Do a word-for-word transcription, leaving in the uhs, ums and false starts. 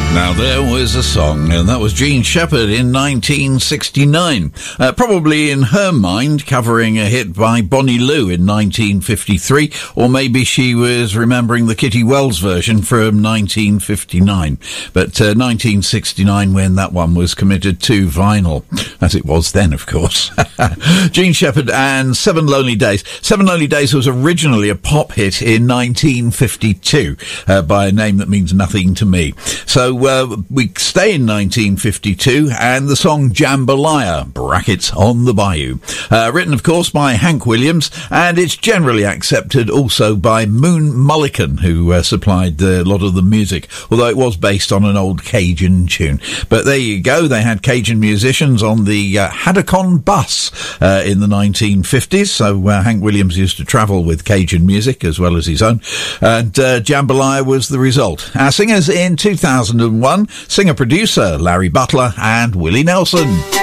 Now there was a song, and that was Jean Shepherd in nineteen sixty-nine. Uh, probably in her mind covering a hit by Bonnie Lou in nineteen fifty-three, or maybe she was remembering the Kitty Wells version from nineteen fifty-nine. But uh, nineteen sixty-nine when that one was committed to vinyl, as it was then, of course. Jean Shepherd and Seven Lonely Days. Seven Lonely Days was originally a pop hit in nineteen fifty-two uh, by a name that means nothing to me. So uh, we stay in nineteen fifty-two, and the song Jambalaya, brackets, on the Bayou. Uh, written, of course, by Hank Williams, and it's generally accepted also by Moon Mullican, who uh, supplied uh, a lot of the music, although it was based on an old Cajun tune. But there you go, they had Cajun musicians on the uh, Hadacon bus uh, in the nineteen fifties, so uh, Hank Williams used to travel with Cajun music as well as his own, and uh, Jambalaya was the result. Our singers in two thousand one, singer-producer Larry Butler and Willie Nelson.